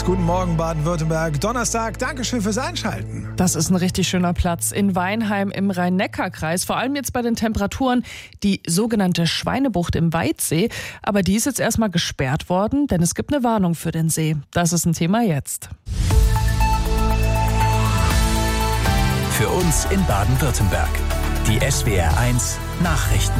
Guten Morgen Baden-Württemberg. Donnerstag, Dankeschön fürs Einschalten. Das ist ein richtig schöner Platz in Weinheim im Rhein-Neckar-Kreis. Vor allem jetzt bei den Temperaturen die sogenannte Schweinebucht im Weitsee. Aber die ist jetzt erstmal gesperrt worden, denn es gibt eine Warnung für den See. Das ist ein Thema jetzt. Für uns in Baden-Württemberg. Die SWR1 Nachrichten.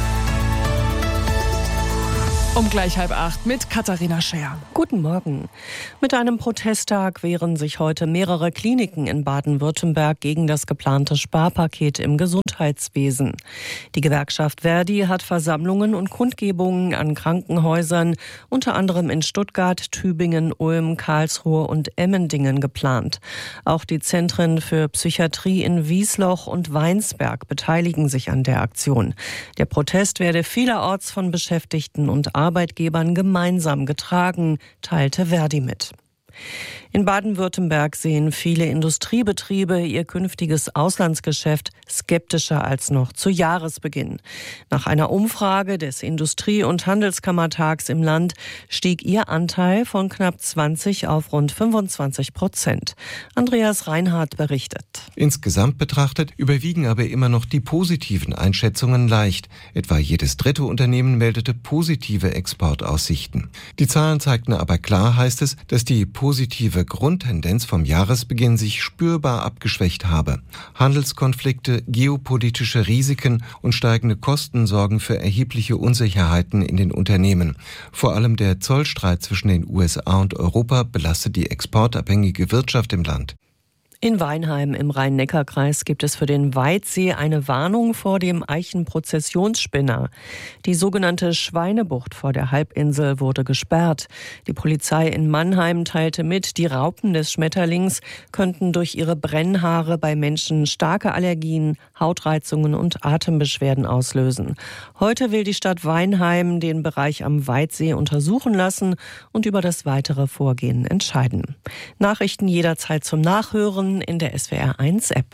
Um gleich 7:30 mit Katharina Scher. Guten Morgen. Mit einem Protesttag wehren sich heute mehrere Kliniken in Baden-Württemberg gegen das geplante Sparpaket im Gesundheitswesen. Die Gewerkschaft Verdi hat Versammlungen und Kundgebungen an Krankenhäusern, unter anderem in Stuttgart, Tübingen, Ulm, Karlsruhe und Emmendingen geplant. Auch die Zentren für Psychiatrie in Wiesloch und Weinsberg beteiligen sich an der Aktion. Der Protest werde vielerorts von Beschäftigten und Arbeitgebern gemeinsam getragen, teilte Verdi mit. In Baden-Württemberg sehen viele Industriebetriebe ihr künftiges Auslandsgeschäft skeptischer als noch zu Jahresbeginn. Nach einer Umfrage des Industrie- und Handelskammertags im Land stieg ihr Anteil von knapp 20 auf rund 25%. Andreas Reinhardt berichtet. Insgesamt betrachtet überwiegen aber immer noch die positiven Einschätzungen leicht. Etwa jedes dritte Unternehmen meldete positive Exportaussichten. Die Zahlen zeigten aber klar, heißt es, dass die positive Grundtendenz vom Jahresbeginn sich spürbar abgeschwächt habe. Handelskonflikte, geopolitische Risiken und steigende Kosten sorgen für erhebliche Unsicherheiten in den Unternehmen. Vor allem der Zollstreit zwischen den USA und Europa belastet die exportabhängige Wirtschaft im Land. In Weinheim im Rhein-Neckar-Kreis gibt es für den Weitsee eine Warnung vor dem Eichenprozessionsspinner. Die sogenannte Schweinebucht vor der Halbinsel wurde gesperrt. Die Polizei in Mannheim teilte mit, die Raupen des Schmetterlings könnten durch ihre Brennhaare bei Menschen starke Allergien, Hautreizungen und Atembeschwerden auslösen. Heute will die Stadt Weinheim den Bereich am Weitsee untersuchen lassen und über das weitere Vorgehen entscheiden. Nachrichten jederzeit zum Nachhören in der SWR1-App.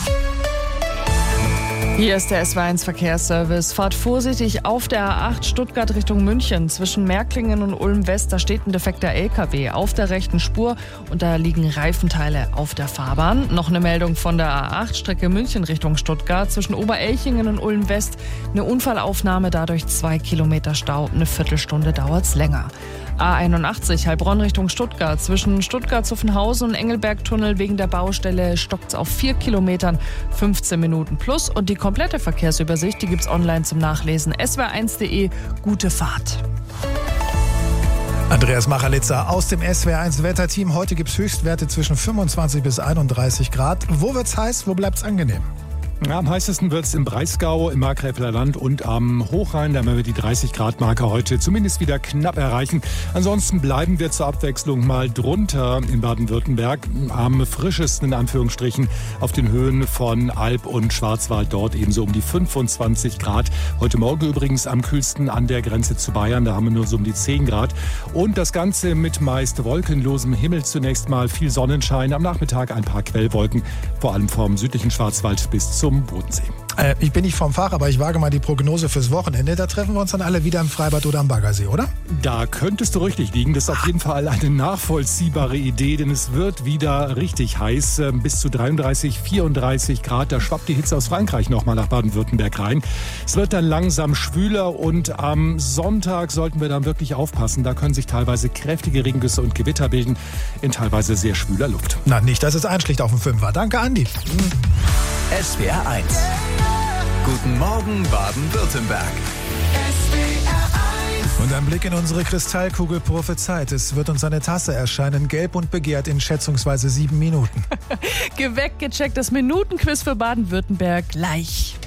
Hier ist der SWR1 Verkehrsservice. Fahrt vorsichtig auf der A8 Stuttgart Richtung München. Zwischen Märklingen und Ulm West, da steht ein defekter LKW auf der rechten Spur und da liegen Reifenteile auf der Fahrbahn. Noch eine Meldung von der A8 Strecke München Richtung Stuttgart. Zwischen Oberelchingen und Ulm West eine Unfallaufnahme, dadurch 2 Kilometer Stau. Eine Viertelstunde dauert's länger. A81 Heilbronn Richtung Stuttgart. Zwischen Stuttgart-Zuffenhausen und Engelberg-Tunnel wegen der Baustelle stockt's auf 4 Kilometern, 15 Minuten plus. Und die komplette Verkehrsübersicht, die gibt's online zum Nachlesen. swr1.de. Gute Fahrt. Andreas Machalitzer aus dem SWR1 Wetterteam. Heute gibt's Höchstwerte zwischen 25 bis 31 Grad. Wo wird's heiß? Wo bleibt's angenehm? Ja, am heißesten wird es im Breisgau, im Markgräfler Land und am Hochrhein. Da werden wir die 30-Grad-Marke heute zumindest wieder knapp erreichen. Ansonsten bleiben wir zur Abwechslung mal drunter in Baden-Württemberg. Am frischesten in Anführungsstrichen auf den Höhen von Alb und Schwarzwald, dort ebenso um die 25 Grad. Heute Morgen übrigens am kühlsten an der Grenze zu Bayern. Da haben wir nur so um die 10 Grad. Und das Ganze mit meist wolkenlosem Himmel. Zunächst mal viel Sonnenschein. Am Nachmittag ein paar Quellwolken, vor allem vom südlichen Schwarzwald bis zum Bodensee. Ich bin nicht vom Fach, aber ich wage mal die Prognose fürs Wochenende. Da treffen wir uns dann alle wieder im Freibad oder am Baggersee, oder? Da könntest du richtig liegen. Das ist auf jeden Fall eine nachvollziehbare Idee, denn es wird wieder richtig heiß. Bis zu 33, 34 Grad. Da schwappt die Hitze aus Frankreich nochmal nach Baden-Württemberg rein. Es wird dann langsam schwüler und am Sonntag sollten wir dann wirklich aufpassen. Da können sich teilweise kräftige Regengüsse und Gewitter bilden in teilweise sehr schwüler Luft. Na, nicht, dass es einschlägt auf den Fünfer. Danke, Andi. SWR1. Guten Morgen Baden-Württemberg. Und ein Blick in unsere Kristallkugel prophezeit. Es wird uns eine Tasse erscheinen, gelb und begehrt in schätzungsweise 7 Minuten. Geweckt, gecheckt, das Minutenquiz für Baden-Württemberg gleich.